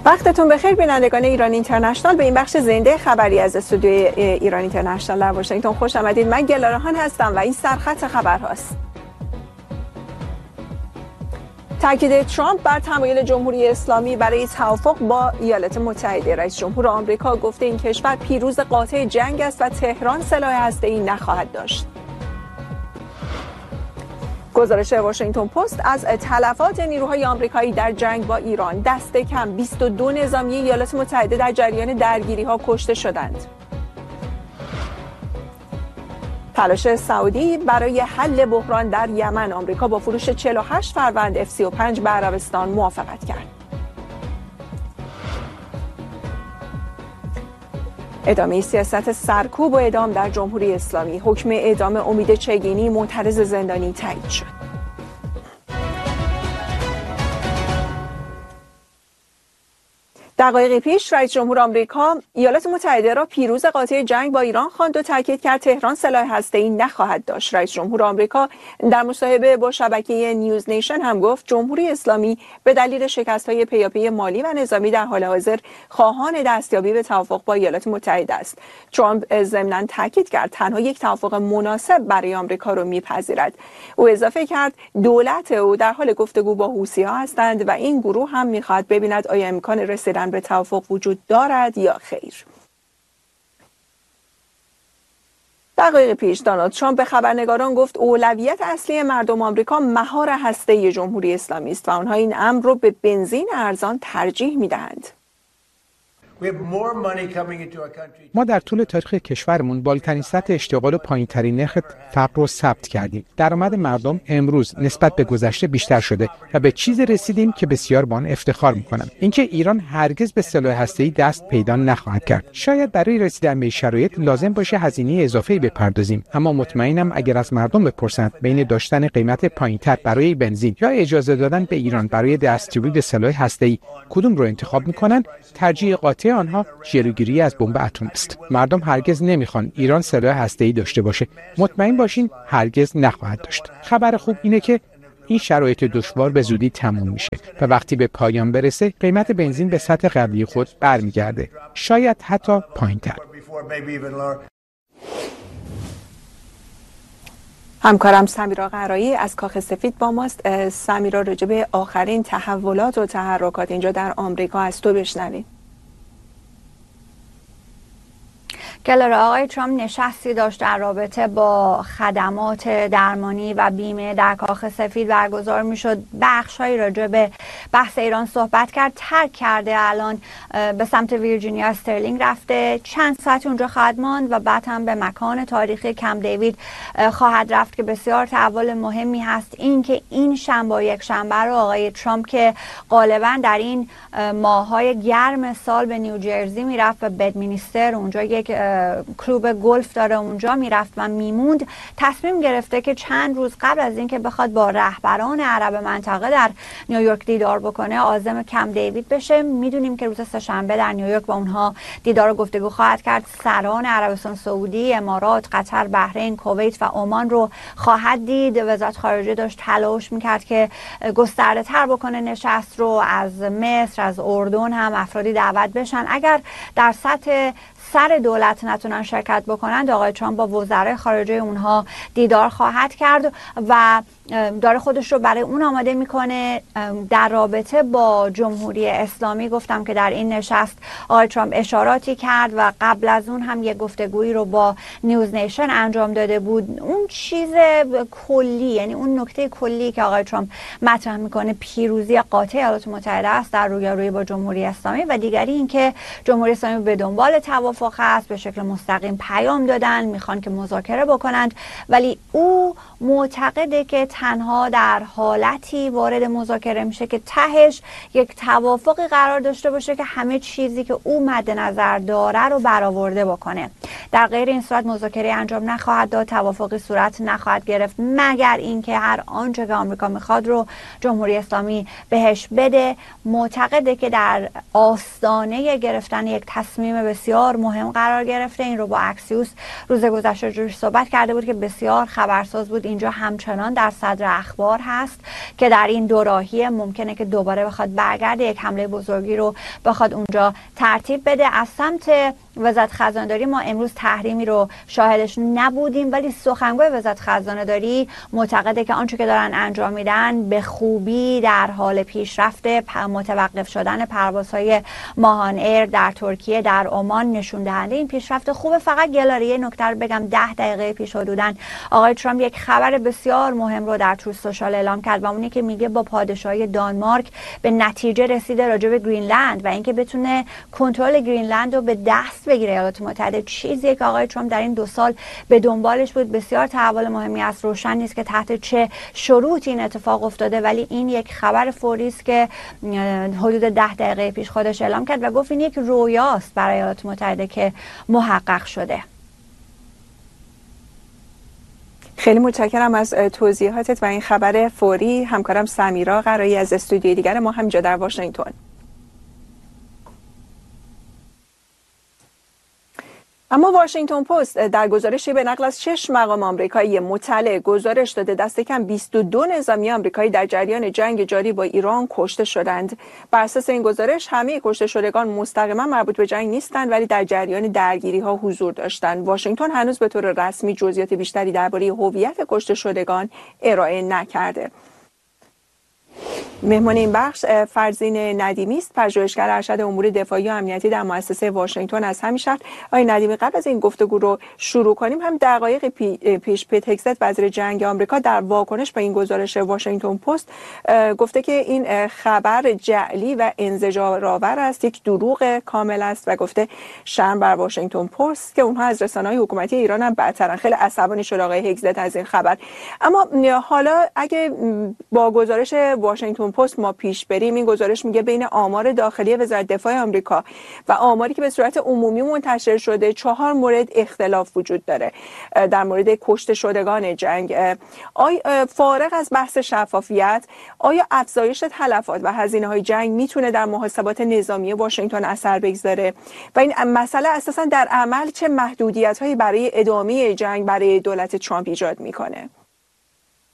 وقتتون بخیر بینندگان ایران اینترنشنال، به این بخش زنده خبری از استودیوی ایران اینترنشنال در واشنگتن خوش آمدید. من گلارهان هستم و این سرخط خبرهاست. تاکید ترامپ بر تمایل جمهوری اسلامی برای توافق با ایالات متحده. رئیس جمهور آمریکا گفته این کشور پیروز قاطع جنگ است و تهران سلاح هسته‌ای نخواهد داشت. گزارش واشنگتن پست از تلفات نیروهای آمریکایی در جنگ با ایران: دست کم 22 نظامی ایالات متحده در جریان درگیری‌ها کشته شدند. تلاش سعودی برای حل بحران در یمن: آمریکا با فروش 48 فروند F-35 به عربستان موافقت کرد. ادامه سیاست سرکوب و اعدام در جمهوری اسلامی: حکم اعدام امید چگینی معترض زندانی تایید شد. دقایقی پیش رئیس جمهور آمریکا ایالات متحده را پیروز قاطع جنگ با ایران خواند و تاکید کرد تهران سلاح هسته‌ای نخواهد داشت. رئیس جمهور آمریکا در مصاحبه با شبکه نیوز نیشن هم گفت جمهوری اسلامی به دلیل شکست‌های پیاپی مالی و نظامی در حال حاضر خواهان دستیابی به توافق با ایالات متحده است. ترامپ ضمناً تاکید کرد تنها یک توافق مناسب برای آمریکا را می‌پذیرد. او اضافه کرد دولت او در حال گفتگو با حوثی‌ها هستند و این گروه هم می‌خواهد ببیند آیا امکان رسیدن به توافق وجود دارد یا خیر. دقایق پیش دونالد ترامپ به خبرنگاران گفت اولویت اصلی مردم آمریکا مهار هسته‌ای جمهوری اسلامی است و آنها این امر رو به بنزین ارزان ترجیح می‌دهند. ما در طول تاریخ کشورمون بالاترین سطح اشتغال و پایین‌ترین نرخ فقر رو ثبت کردیم. درآمد مردم امروز نسبت به گذشته بیشتر شده و به چیزی رسیدیم که بسیار با آن افتخار می‌کنم. اینکه ایران هرگز به سلاح هسته‌ای دست پیدا نخواهد کرد. شاید برای رسیدن به شرایط لازم باشه هزینه اضافه‌ای بپردازیم، اما مطمئنم اگر از مردم بپرسند بین داشتن قیمت پایین‌تر برای بنزین یا اجازه دادن به ایران برای دستیابی به سلاح هسته‌ای کدوم رو انتخاب می‌کنند، ترجیح قاطع آنها جلوگیری از بمب اتم است. مردم هرگز نمیخوان ایران سلاح هسته‌ای داشته باشه. مطمئن باشین هرگز نخواهد داشت. خبر خوب اینه که این شرایط دشوار به زودی تموم میشه و وقتی به پایان برسه قیمت بنزین به سطح قبلی خود برمیگرده، شاید حتی پایین‌تر. همکارم سمیرا قرایی از کاخ سفید با ماست. سمیرا، راجع به آخرین تحولات و تحرکات اینجا در آمریکا از تو بشنویم. گلاره، آقای ترامپ نشستی داشت در رابطه با خدمات درمانی و بیمه در کاخ سفید برگزار میشد. بخش‌هایی راجع به بحث ایران صحبت کرد، ترک کرده، الان به سمت ویرجینیا استرلینگ رفته، چند ساعت اونجا خواهد ماند و بعد هم به مکان تاریخی کمپ دیوید خواهد رفت که بسیار تحول مهمی هست. این که این شنبه یک شنبه رو آقای ترامپ که غالبا در این ماه‌های گرم سال به نیوجرسی میرفت و بدمینستر، اونجا یک کلوب گلف داره، اونجا میرفت و میموند، تصمیم گرفته که چند روز قبل از اینکه بخواد با رهبران عرب منطقه در نیویورک دیدار بکنه عازم کمپ دیوید بشه. میدونیم که روز سه‌شنبه در نیویورک با اونها دیدار و گفتگو خواهد کرد. سران عربستان سعودی، امارات، قطر، بحرین، کویت و عمان رو خواهد دید. وزارت خارجه داشت تلاش میکرد که گسترده تر بکنه نشست رو، از مصر، از اردن هم افرادی دعوت بشن. اگر در سطح سر دولت نتونن شرکت بکنند، آقای ترامپ با وزرای خارجه اونها دیدار خواهد کرد و داره خودش رو برای اون آماده میکنه. در رابطه با جمهوری اسلامی گفتم که در این نشست آقای ترامپ اشاراتی کرد و قبل از اون هم یک گفتگویی رو با نیوز نیشن انجام داده بود. اون چیز کلی، یعنی اون نکته کلی که آقای ترامپ مطرح میکنه پیروزی قاطع ایالات متحده است در رویارویی با جمهوری اسلامی و دیگری این که جمهوری اسلامی به دنبال توافق است، به شکل مستقیم پیام دادن، میخوان که مذاکره بکنند، ولی او معتقده که تنها در حالتی وارد مذاکره میشه که تهش یک توافقی قرار داشته باشه که همه چیزی که او مد نظر داره رو برآورده بکنه. در غیر این صورت مذاکره انجام نخواهد داد، توافقی صورت نخواهد گرفت مگر اینکه هر آنچه که آمریکا میخواد رو جمهوری اسلامی بهش بده. معتقده که در آستانه گرفتن یک تصمیم بسیار مهم قرار گرفته. این رو با اکسیوس روز گذشته صحبت کرده بود که بسیار خبرساز بود. اینجا همچنان در صدر اخبار هست که در این دوراهی ممکنه که دوباره بخواد برگرده، یک حمله بزرگی رو بخواد اونجا ترتیب بده. از سمت وزارت خزانه‌داری ما امروز تحریمی رو شاهدش نبودیم، ولی سخنگوی وزارت خزانه‌داری معتقده که آنچه که دارن انجام میدن به خوبی در حال پیشرفت متوقف شدن پروازهای ماهان ایر در ترکیه، در عمان نشون دهنده این پیشرفت خوبه. فقط گلاری نکته رو بگم، 10 دقیقه پیش حدوداً آقای ترامپ یک خبر بسیار مهم رو در تروث سوشال اعلام کرد و اونی که میگه با پادشاهی دانمارک به نتیجه رسیده راجع به گرینلند و اینکه بتونه کنترل گرینلند رو به دست بگیره ایالات متحده. چیزی که آقای ترامپ در این 2 سال به دنبالش بود. بسیار تحول مهمی است. روشن نیست که تحت چه شروط این اتفاق افتاده، ولی این یک خبر فوری است که حدود 10 دقیقه پیش خودش اعلام کرد و گفت این یک رویاست برای ایالات متحده که محقق شده. خیلی متشکرم از توضیحاتت و این خبر فوری. همکارم سمیرا قرایی از استودیوی دیگر ما همینجا در واشنگتن. اما واشنگتن پست در گزارشی به نقل از 6 مقام آمریکایی مطلع گزارش داده دست کم 22 نظامی آمریکایی در جریان جنگ جاری با ایران کشته شدند. بر اساس این گزارش همه کشته شدگان مستقیما مربوط به جنگ نیستند ولی در جریان درگیری‌ها حضور داشتند. واشنگتن هنوز به طور رسمی جزئیات بیشتری درباره هویت کشته شدگان ارائه نکرده. مهمان این بخش فرزین ندیمی است، پژوهشگر ارشد امور دفاعی و امنیتی در مؤسسه واشنگتن از همین شهر. آقای ندیمی، قبل از این گفتگو رو شروع کنیم، هم دقایق پیش پیت هگست وزیر جنگ آمریکا در واکنش به این گزارش واشنگتن پست گفته که این خبر جعلی و انزجارآور است، یک دروغ کامل است و گفته شرم بر واشنگتن پست که اونها از رسانه‌های حکومتی ایران هم بدترن. خیلی عصبانی شد آقای هگست از این خبر. اما حالا اگه با گزارش واشنگتن پست ما پیش بریم، این گزارش میگه بین آمار داخلی وزارت دفاع آمریکا و آماری که به صورت عمومی منتشر شده 4 مورد اختلاف وجود داره در مورد کشته شدگان جنگ. فارغ از بحث شفافیت، آیا افزایش تلفات و هزینه‌های جنگ میتونه در محاسبات نظامی واشنگتن اثر بگذاره و این مسئله اساسا در عمل چه محدودیت‌هایی برای ادامه جنگ برای دولت ترامپ ایجاد میکنه؟